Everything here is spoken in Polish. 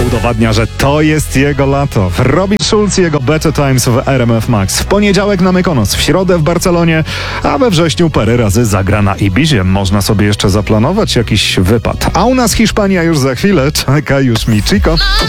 Udowadnia, że to jest jego lato. Robin Schulz i jego Better Times w RMF Max. W poniedziałek na Mykonos, w środę w Barcelonie, a we wrześniu parę razy zagra na Ibizie. Można sobie jeszcze zaplanować jakiś wypad. A u nas Hiszpania już za chwilę. Czeka już mi Chico.